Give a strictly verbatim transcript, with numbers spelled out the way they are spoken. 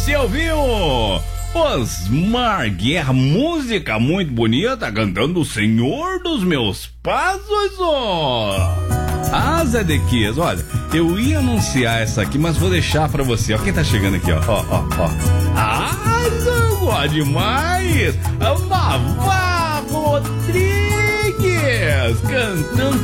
Você ouviu? Osmar Guerra, música muito bonita, cantando o Senhor dos Meus Passos, ó. Ah, Zé Dequias, olha, eu ia anunciar essa aqui, mas vou deixar pra você, ó. Quem tá chegando aqui, ó, ó, ó, ó. Ah, gosto demais! A Vavá Rodrigues, cantando